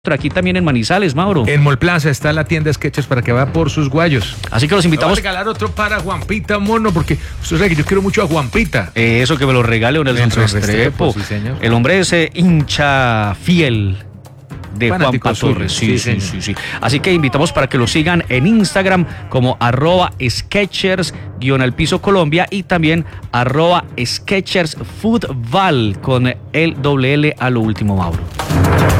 aquí también en Manizales, Mauro. En Molplaza está la tienda Skechers para que vaya por sus guayos. Así que los invitamos. Voy a regalar otro para Juanpita Mono, porque usted sabe que yo quiero mucho a Juanpita. Eso, que me lo regale un Nelson Restrepo. Sí, señor. El hombre es hincha fiel de Fanático Juanpa suyo. Torres. Sí. Así que invitamos para que lo sigan en Instagram como @Skechers_Colombia y también @Skechers Football con el doble L a lo último, Mauro.